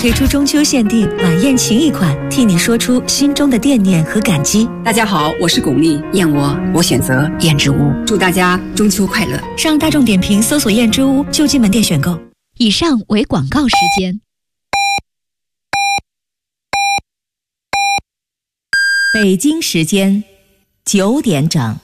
推出中秋限定晚宴情谊款，替你说出心中的惦念和感激。 大家好，我是巩俐，燕窝我选择燕之屋，祝大家中秋快乐。 上大众点评搜索燕之屋就近门店选购。 以上为广告时间。 北京时间9点整。